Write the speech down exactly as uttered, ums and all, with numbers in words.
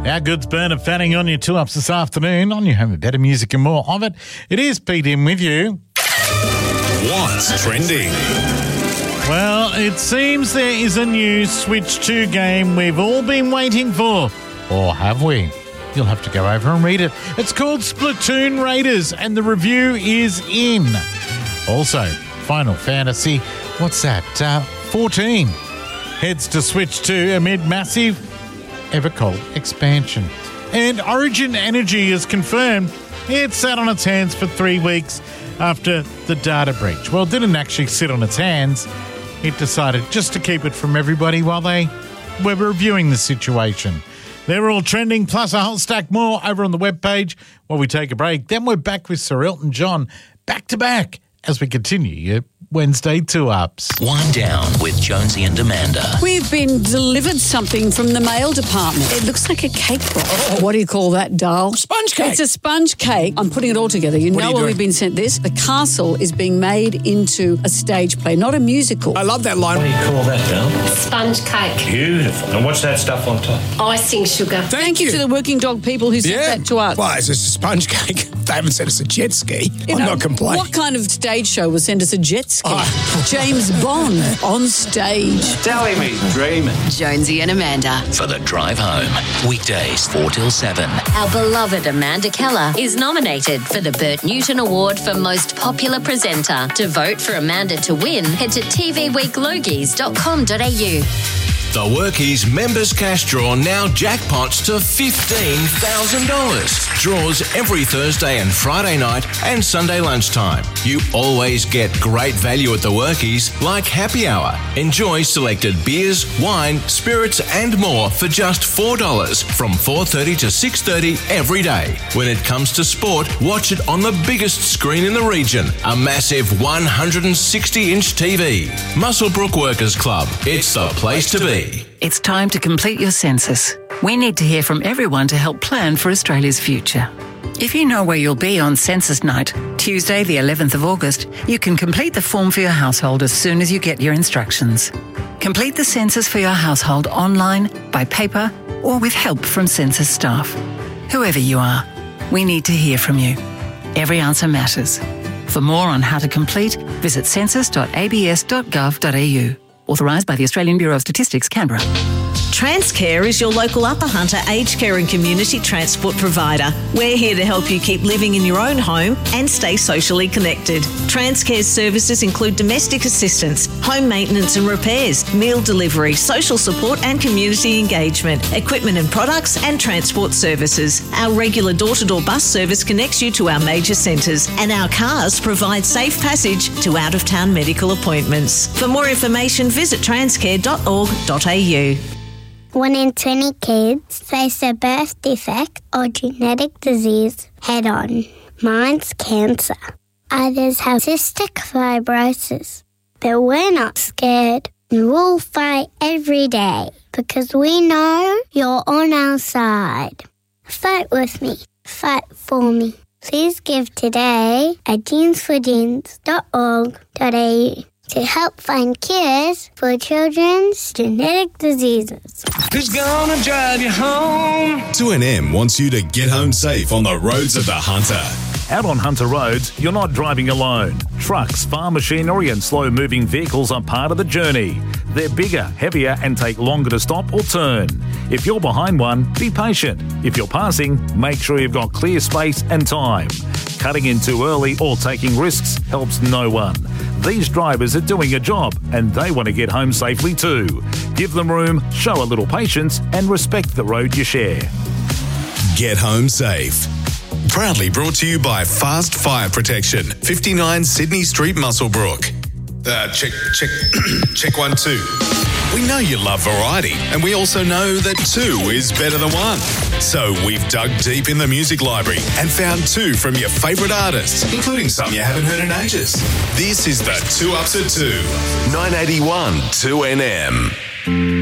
Our goods Bernard Fanning on your two ups this afternoon. On your home of better music and more of it. It is Pete in with you. What's trending? Well, it seems there is a new Switch two game we've all been waiting for. Or have we? You'll have to go over and read it. It's called Splatoon Raiders and the review is in. Also, Final Fantasy, what's that? Uh, fourteen. Heads to Switch two amid massive Evercold expansion. And Origin Energy is confirmed it sat on its hands for three weeks after the data breach. Well, it didn't actually sit on its hands. It decided just to keep it from everybody while they were reviewing the situation. They're all trending, plus a whole stack more over on the webpage while we take a break. Then we're back with Sir Elton John, back to back, as we continue your Wednesday two-ups. Wind down with Jonesy and Amanda. We've been delivered something from the mail department. It looks like a cake box. Oh. What do you call that, doll? Sponge cake. It's a sponge cake. I'm putting it all together. You What know are you where doing? we've been sent this? The castle is being made into a stage play, not a musical. I love that line. What do you call that, Del? Sponge cake. Beautiful. And what's that stuff on top? Icing sugar. Thank, Thank you to the working dog people who sent Yeah. that to us. Well, it's just a sponge cake. They haven't sent us a jet ski. You I'm know, not complaining. What kind of stage show will send us a jet ski? Oh. James Bond on stage. Telling me, dreaming. Jonesy and Amanda. For the drive home. Weekdays four till seven. Our beloved Amanda Keller is nominated for the Bert Newton Award for Most Popular Presenter. To vote for Amanda to win, head to t v week logies dot com dot a u. The Workies Members Cash Draw now jackpots to fifteen thousand dollars. Draws every Thursday and Friday night and Sunday lunchtime. You always get great value at the Workies, like happy hour. Enjoy selected beers, wine, spirits and more for just four dollars from four thirty to six thirty every day. When it comes to sport, watch it on the biggest screen in the region, a massive one hundred sixty inch T V. Muswellbrook Workers Club. It's the place to be. It's time to complete your census. We need to hear from everyone to help plan for Australia's future. If you know where you'll be on census night, Tuesday the eleventh of August, you can complete the form for your household as soon as you get your instructions. Complete the census for your household online, by paper, or with help from census staff. Whoever you are, we need to hear from you. Every answer matters. For more on how to complete, visit census dot a b s dot gov dot a u. Authorised by the Australian Bureau of Statistics, Canberra. Transcare is your local Upper Hunter aged care and community transport provider. We're here to help you keep living in your own home and stay socially connected. Transcare's services include domestic assistance, home maintenance and repairs, meal delivery, social support and community engagement, equipment and products and transport services. Our regular door-to-door bus service connects you to our major centres, and our cars provide safe passage to out-of-town medical appointments. For more information, visit transcare dot org dot a u. One in twenty kids face a birth defect or genetic disease head-on. Mine's cancer. Others have cystic fibrosis. But we're not scared. We'll fight every day because we know you're on our side. Fight with me. Fight for me. Please give today at genes for genes dot org dot a u. to help find cures for children's genetic diseases. Who's gonna drive you home? two N M wants you to get home safe on the roads of the Hunter. Out on Hunter roads, you're not driving alone. Trucks, farm machinery and slow-moving vehicles are part of the journey. They're bigger, heavier and take longer to stop or turn. If you're behind one, be patient. If you're passing, make sure you've got clear space and time. Cutting in too early or taking risks helps no one. These drivers are doing a job and they want to get home safely too. Give them room, show a little patience and respect the road you share. Get home safe. Proudly brought to you by Fast Fire Protection, fifty-nine Sydney Street, Muswellbrook. Uh, check, check, check one, two. We know you love variety, and we also know that two is better than one. So we've dug deep in the music library and found two from your favourite artists, including some you haven't heard in ages. This is the Two Ups at Two, nine eighty-one two N M.